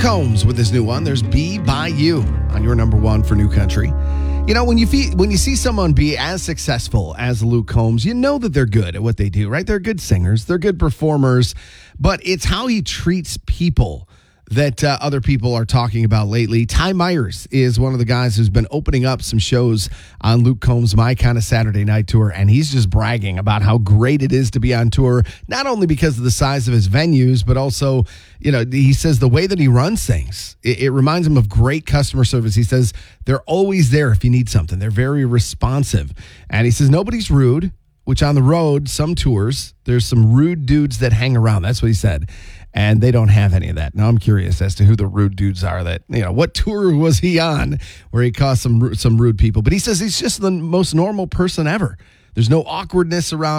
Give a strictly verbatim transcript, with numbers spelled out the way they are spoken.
Combs with his new one. There's Be By You on your number one for new country. You know, when you fee- when you see someone be as successful as Luke Combs, you know that they're good at what they do, right? They're good singers. They're good performers. But it's how he treats people that uh, other people are talking about lately. Ty Myers is one of the guys who's been opening up some shows on Luke Combs' My Kind of Saturday Night Tour, and he's just bragging about how great it is to be on tour, not only because of the size of his venues, but also, you know, he says the way that he runs things, it, it reminds him of great customer service. He says they're always there if you need something. They're very responsive. And he says nobody's rude, which on the road, some tours, there's some rude dudes that hang around. That's what he said. And they don't have any of that. Now I'm curious as to who the rude dudes are that, you know, what tour was he on where he caused some some rude people? But he says he's just the most normal person ever. There's no awkwardness around